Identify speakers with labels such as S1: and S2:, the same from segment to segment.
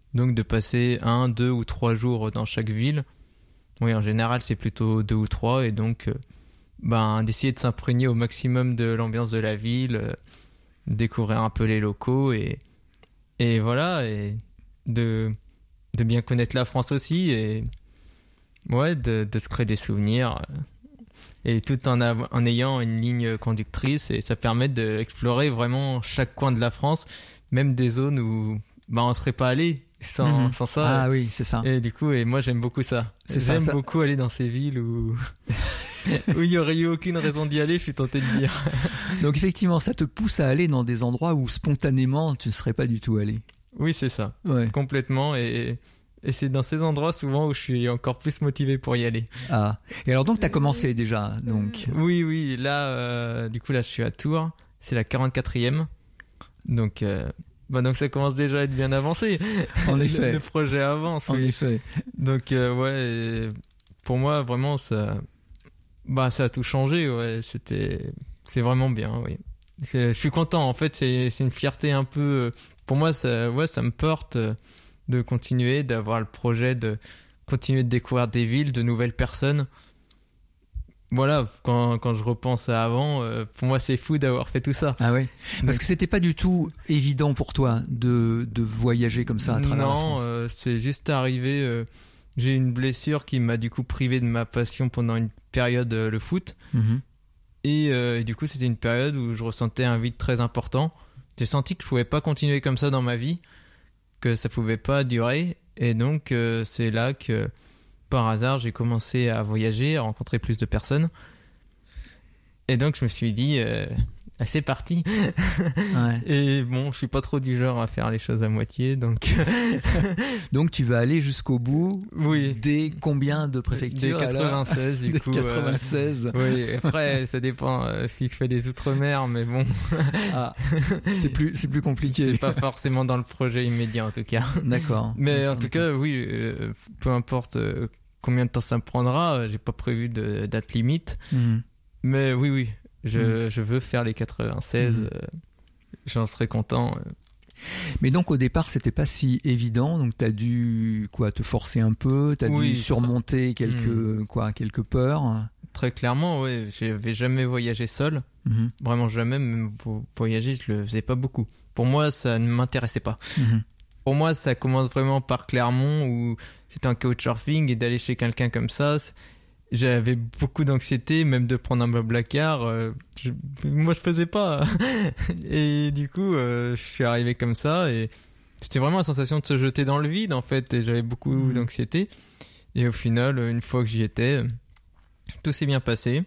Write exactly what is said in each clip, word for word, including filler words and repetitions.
S1: Donc de passer un, deux ou trois jours dans chaque ville. Oui, en général, c'est plutôt deux ou trois. Et donc, euh, ben, d'essayer de s'imprégner au maximum de l'ambiance de la ville, euh, découvrir un peu les locaux et, et voilà, et de, de bien connaître la France aussi. Et ouais, de, de se créer des souvenirs. Et tout en, av- en ayant une ligne conductrice. Et ça permet d'explorer vraiment chaque coin de la France, même des zones où ben, on ne serait pas allé. Sans,
S2: Mmh.
S1: sans ça.
S2: Ah oui, c'est ça.
S1: Et du coup, et moi j'aime beaucoup ça.
S2: C'est ça,
S1: j'aime
S2: ça.
S1: beaucoup aller dans ces villes où où il y aurait eu aucune raison d'y aller, je suis tenté de dire.
S2: Donc effectivement, ça te pousse à aller dans des endroits où spontanément tu ne serais pas du tout allé.
S1: Oui, c'est ça.
S2: Ouais.
S1: Complètement. Et, et c'est dans ces endroits souvent où je suis encore plus motivé pour y aller.
S2: Ah. Et alors donc t'as commencé déjà, donc.
S1: Oui, oui. Là, euh, du coup, là, je suis à Tours. C'est la quarante-quatrième. Donc, euh, bah donc ça commence déjà à être bien avancé.
S2: En effet.
S1: Le, le projet avance.
S2: En
S1: oui.
S2: effet.
S1: Donc euh, ouais, et pour moi vraiment ça, bah ça a tout changé. Ouais, c'était, c'est vraiment bien. Oui, c'est, je suis content. En fait, c'est, c'est une fierté un peu. Pour moi, ça, ouais, ça me porte de continuer, d'avoir le projet de continuer de découvrir des villes, de nouvelles personnes. Voilà, quand, quand je repense à avant, euh, pour moi c'est fou d'avoir fait tout ça.
S2: Ah ouais. Parce
S1: Donc,
S2: que c'était pas du tout évident pour toi de de voyager comme ça à travers
S1: non,
S2: la France.
S1: euh, c'est juste arrivé. Euh, j'ai eu une blessure qui m'a du coup privé de ma passion pendant une période, euh, le foot.
S2: Mm-hmm.
S1: Et, euh, et du coup, c'était une période où je ressentais un vide très important. J'ai senti que je pouvais pas continuer comme ça dans ma vie, que ça pouvait pas durer. Et donc, euh, c'est là que, par hasard, j'ai commencé à voyager, à rencontrer plus de personnes. Et donc, je me suis dit, euh, ah, c'est parti.
S2: Ouais.
S1: Et bon, je suis pas trop du genre à faire les choses à moitié, donc.
S2: Donc tu vas aller jusqu'au bout.
S1: Oui.
S2: Des combien de préfectures?
S1: Des quatre-vingt-seize,
S2: alors
S1: du coup.
S2: Des quatre-vingt-seize.
S1: Euh, oui, après, ça dépend euh, si je fais des outre-mer, mais bon.
S2: Ah, c'est plus, c'est plus compliqué.
S1: C'est pas forcément dans le projet immédiat, en tout cas.
S2: D'accord.
S1: Mais en
S2: D'accord.
S1: tout cas, oui, euh, peu importe euh, combien de temps ça me prendra, euh, j'ai pas prévu de date limite.
S2: Mmh.
S1: Mais oui, oui, je,
S2: Mm.
S1: je veux faire les quatre-vingt-seize.
S2: Mm.
S1: euh, j'en serais content. euh.
S2: Mais donc au départ c'était pas si évident, donc t'as dû quoi te forcer un peu, t'as
S1: Oui,
S2: dû surmonter quelques
S1: Mm.
S2: quoi quelques peurs.
S1: Très clairement, oui, j'avais jamais voyagé seul.
S2: Mhm.
S1: Vraiment jamais, même vo- voyager, je le faisais pas beaucoup. Pour moi, ça ne m'intéressait pas.
S2: Mhm.
S1: Pour moi, ça commence vraiment par Clermont, où c'était un couchsurfing, et d'aller chez quelqu'un comme ça, c'est- j'avais beaucoup d'anxiété, même de prendre un blablacar. Euh, je, moi, je faisais pas. Et du coup, euh, je suis arrivé comme ça, et c'était vraiment la sensation de se jeter dans le vide, en fait, et j'avais beaucoup
S2: Mhm.
S1: d'anxiété. Et au final, une fois que j'y étais, tout s'est bien passé.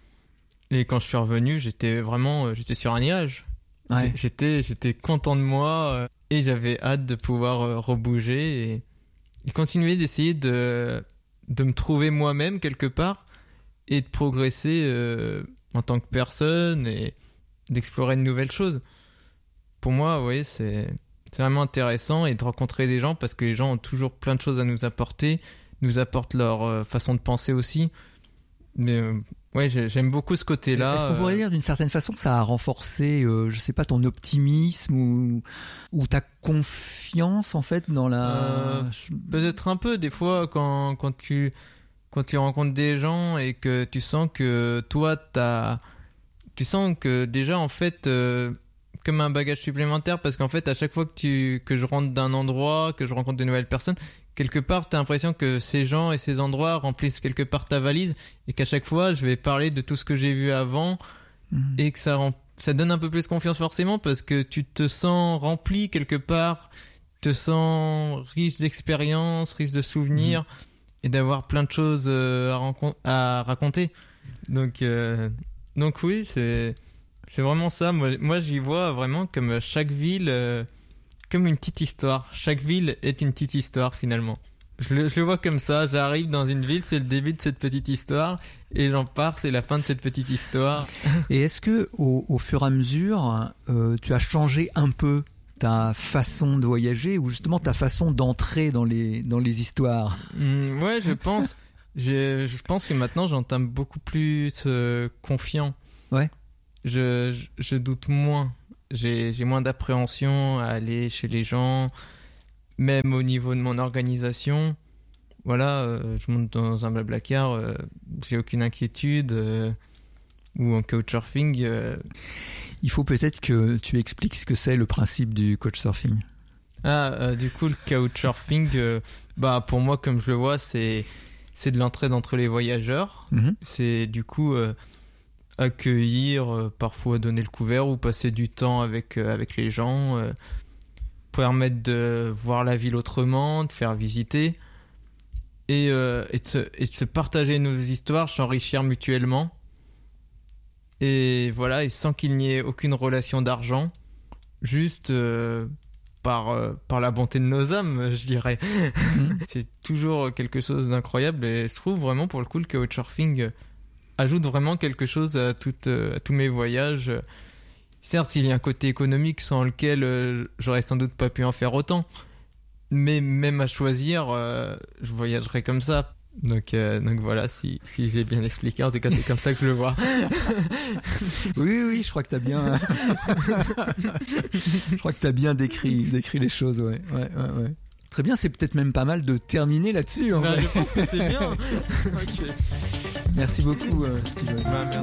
S1: Et quand je suis revenu, j'étais vraiment, euh, j'étais sur un nuage.
S2: Ouais.
S1: J'ai- J'étais, j'étais content de moi, euh, et j'avais hâte de pouvoir euh, rebouger et, et continuer d'essayer de, de me trouver moi-même quelque part et de progresser euh, en tant que personne et d'explorer de nouvelles choses. Pour moi, oui, c'est, c'est vraiment intéressant et de rencontrer des gens parce que les gens ont toujours plein de choses à nous apporter, nous apportent leur euh, façon de penser aussi. Mais euh, ouais, j'ai- j'aime beaucoup ce côté-là.
S2: Est-ce qu'on pourrait
S1: euh,
S2: dire d'une certaine façon que ça a renforcé, euh, je sais pas, ton optimisme ou, ou ta confiance en fait dans la.
S1: Euh, Peut-être un peu, des fois, quand, quand, tu, quand tu rencontres des gens et que tu sens que toi, t'as, tu sens que déjà, en fait, euh, comme un bagage supplémentaire, parce qu'en fait, à chaque fois que, tu, que je rentre d'un endroit, que je rencontre de nouvelles personnes, quelque part, t'as l'impression que ces gens et ces endroits remplissent quelque part ta valise et qu'à chaque fois, je vais parler de tout ce que j'ai vu avant
S2: Mhm.
S1: et que ça rem- ça donne un peu plus confiance forcément parce que tu te sens rempli quelque part, te sens riche d'expérience, riche de souvenirs
S2: Mmh.
S1: et d'avoir plein de choses euh, à, rencon- à raconter. Donc, euh, donc oui, c'est c'est vraiment ça. Moi, moi, j'y vois vraiment comme chaque ville, euh, comme une petite histoire. Chaque ville est une petite histoire finalement. Je le, je le vois comme ça. J'arrive dans une ville, c'est le début de cette petite histoire, et j'en pars, c'est la fin de cette petite histoire.
S2: Et est-ce que au, au fur et à mesure, euh, tu as changé un peu ta façon de voyager ou justement ta façon d'entrer dans les dans les histoires?
S1: Mm, ouais, je pense. J'ai, je pense que maintenant j'entame beaucoup plus euh, confiant.
S2: Ouais.
S1: Je, je, je doute moins. J'ai, j'ai moins d'appréhension à aller chez les gens. même au niveau de mon organisation, voilà, euh, je monte dans un Blablacar, euh, j'ai aucune inquiétude, euh, ou en couchsurfing. Euh...
S2: Il faut peut-être que tu expliques ce que c'est le principe du couchsurfing.
S1: Ah, euh, du coup, le couchsurfing, euh, bah, pour moi, comme je le vois, c'est, c'est de l'entraide entre les voyageurs.
S2: Mmh.
S1: C'est du coup euh, accueillir, euh, parfois donner le couvert ou passer du temps avec, euh, avec les gens, euh, permettre de voir la ville autrement, de faire visiter et, euh, et, de se, et de se partager nos histoires, s'enrichir mutuellement. Et voilà, et sans qu'il n'y ait aucune relation d'argent, juste euh, par, euh, par la bonté de nos âmes, je dirais. Mmh. C'est toujours quelque chose d'incroyable et je trouve vraiment pour le coup le couchsurfing ajoute vraiment quelque chose à, toute, à tous mes voyages. Certes, il y a un côté économique sans lequel euh, j'aurais sans doute pas pu en faire autant, mais même à choisir, euh, je voyagerais comme ça. Donc, euh, donc voilà, si, si j'ai bien expliqué, en tout cas c'est comme ça que je le vois.
S2: Oui, oui, je crois que t'as bien, je crois que t'as bien décrit, décrit les choses, ouais, ouais, ouais, ouais. Très bien, c'est peut-être même pas mal de terminer là-dessus. En
S1: ben,
S2: fait.
S1: Je pense que c'est bien.
S2: Okay. Merci beaucoup, euh, Steven.
S1: Ben, merci.